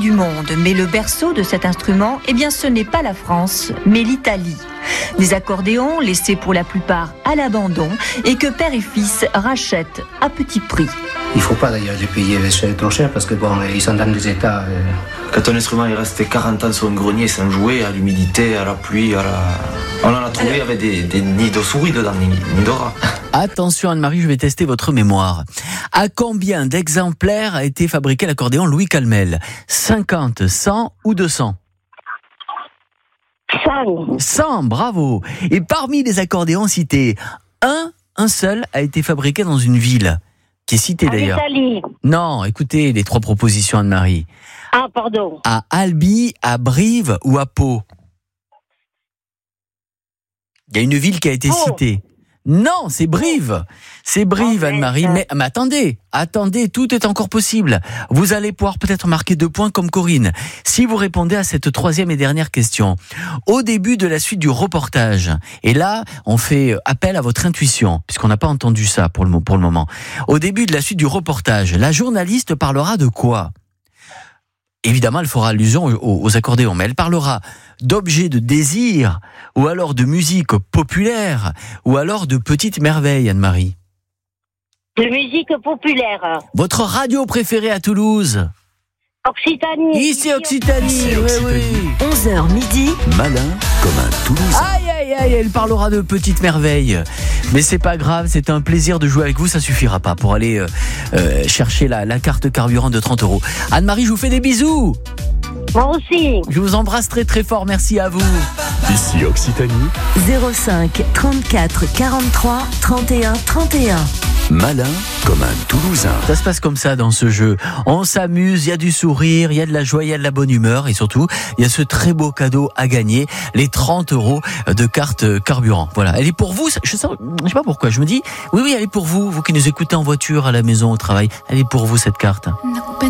du monde. Mais le berceau de cet instrument, eh bien, ce n'est pas la France, mais l'Italie. Des accordéons laissés pour la plupart à l'abandon et que père et fils rachètent à petit prix. Il ne faut pas d'ailleurs les payer trop cher parce que ils sont dans des états... Quand un instrument est resté 40 ans sur un grenier sans jouer, à l'humidité, à la pluie, on en a trouvé avec des nids de souris dedans, nids de rats. Attention Anne-Marie, je vais tester votre mémoire. À combien d'exemplaires a été fabriqué l'accordéon Louis Calmel ? 50, 100 ou 200 ? 100, bravo. Et parmi les accordéons cités, un seul a été fabriqué dans une ville, qui est citée d'ailleurs. Italie. Non, écoutez les 3 propositions Anne-Marie. Ah, pardon. À Albi, à Brive ou à Pau ? Il y a une ville qui a été citée. Non, c'est Brive. C'est Brive, Anne-Marie. Mais attendez, tout est encore possible. Vous allez pouvoir peut-être marquer 2 points comme Corinne. Si vous répondez à cette 3e et dernière question. Au début de la suite du reportage, et là, on fait appel à votre intuition, puisqu'on n'a pas entendu ça pour le moment. Au début de la suite du reportage, la journaliste parlera de quoi ? Évidemment, elle fera allusion aux accordéons, mais elle parlera d'objets de désir, ou alors de musique populaire, ou alors de petites merveilles, Anne-Marie. De musique populaire. Votre radio préférée à Toulouse ? Occitanie. Ici Occitanie, oui. 11h midi. Malin comme un Toulousain. Aïe, elle parlera de petites merveilles. Mais c'est pas grave, c'est un plaisir de jouer avec vous, ça suffira pas pour aller chercher la carte carburant de 30 €. Anne-Marie, je vous fais des bisous. Moi aussi. Je vous embrasse très très fort, merci à vous. Ici Occitanie. 05 34 43 31 31. Malin comme un Toulousain. Ça se passe comme ça dans ce jeu. On s'amuse, il y a du sourire, il y a de la joie, il y a de la bonne humeur et surtout, il y a ce très beau cadeau à gagner, les 30 € de carte carburant. Voilà, elle est pour vous. Je sais pas pourquoi, je me dis, oui, elle est pour vous, vous qui nous écoutez en voiture, à la maison, au travail. Elle est pour vous cette carte.